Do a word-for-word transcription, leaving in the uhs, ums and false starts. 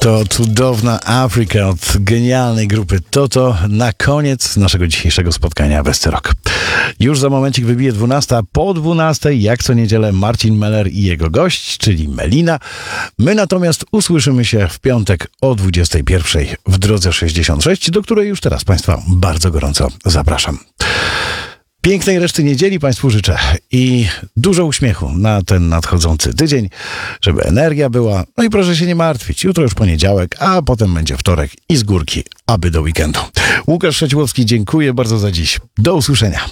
To cudowna Afryka od genialnej grupy Toto na koniec naszego dzisiejszego spotkania Westy Rock. Już za momencik wybije dwunasta, po dwunastej, jak co niedzielę, Marcin Meller i jego gość, czyli Melina. My natomiast usłyszymy się w piątek o dwudziestej pierwszej w Drodze sześćdziesiąt sześć, do której już teraz Państwa bardzo gorąco zapraszam. Pięknej reszty niedzieli Państwu życzę i dużo uśmiechu na ten nadchodzący tydzień, żeby energia była. No i proszę się nie martwić, jutro już poniedziałek, a potem będzie wtorek i z górki, aby do weekendu. Łukasz Szeciłowski, dziękuję bardzo za dziś. Do usłyszenia.